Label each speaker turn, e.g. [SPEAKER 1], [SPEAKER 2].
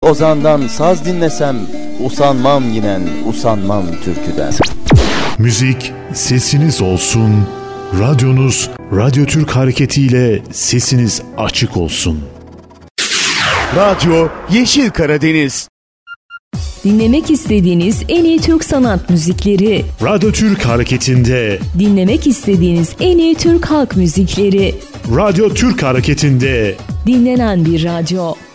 [SPEAKER 1] ozandan saz dinlesem, usanmam yinen, usanmam türküden.
[SPEAKER 2] Müzik sesiniz olsun, radyonuz Radyo Türk hareketiyle sesiniz açık olsun.
[SPEAKER 3] Radyo Yeşil Karadeniz.
[SPEAKER 4] Dinlemek istediğiniz en iyi Türk sanat müzikleri.
[SPEAKER 2] Radyo Türk hareketinde.
[SPEAKER 4] Dinlemek istediğiniz en iyi Türk halk müzikleri.
[SPEAKER 2] Radyo Türk hareketinde.
[SPEAKER 4] Dinlenen bir radyo.